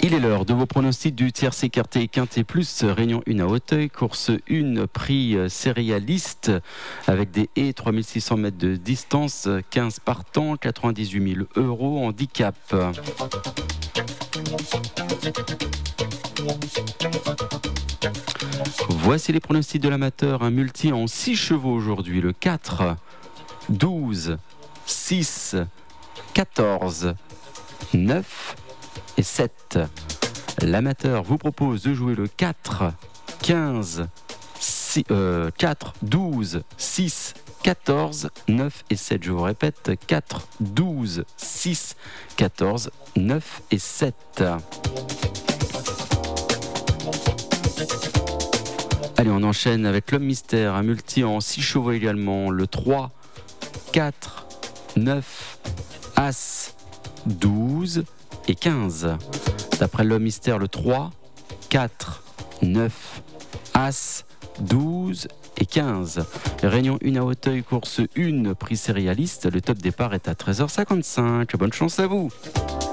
Il est l'heure de vos pronostics du tiercé écarté quinté plus Réunion 1 à Hauteuil, course 1, prix céréaliste avec des haies 3600 mètres de distance, 15 partants, 98 000 € handicap. Voici les pronostics de l'amateur, un multi en 6 chevaux aujourd'hui, le 4, 12, 6, 14, 9 et 7. L'amateur vous propose de jouer le 4, 15, 4, 12, 6, 14, 9 et 7. Je vous répète, 4, 12, 6, 14, 9 et 7. Allez, on enchaîne avec l'homme mystère, un multi en 6 chevaux également, le 3, 4, 9, As, 12 et 15. D'après l'homme mystère, le 3, 4, 9, As, 12 et 15. Réunion 1 à Hauteuil, course 1, prix céréaliste. Le top départ est à 13h55. Bonne chance à vous.